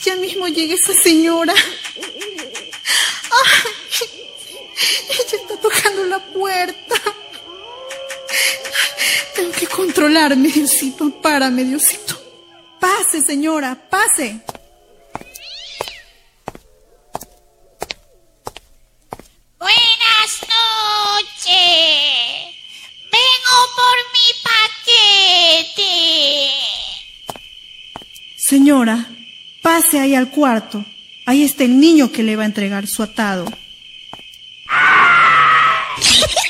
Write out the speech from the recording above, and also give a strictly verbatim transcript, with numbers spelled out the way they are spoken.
ya mismo llega esa señora. Ay, ella está tocando la puerta. Tengo que controlarme, Diosito, ampárame, Diosito. Pase, señora, pase. Buenas noches. Vengo por mi paquete. Señora, pase ahí al cuarto. Ahí está el niño que le va a entregar su atado.